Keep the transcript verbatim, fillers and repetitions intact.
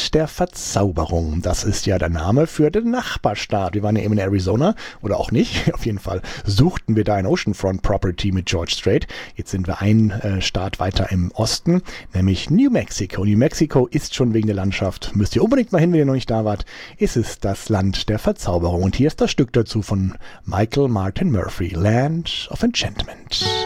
Land der Verzauberung. Das ist ja der Name für den Nachbarstaat. Wir waren ja eben in Arizona, oder auch nicht. Auf jeden Fall suchten wir da ein Oceanfront Property mit George Strait. Jetzt sind wir ein äh, Staat weiter im Osten, nämlich New Mexico. New Mexico ist schon wegen der Landschaft, müsst ihr unbedingt mal hin, wenn ihr noch nicht da wart, ist es das Land der Verzauberung. Und hier ist das Stück dazu von Michael Martin Murphey, Land of Enchantment.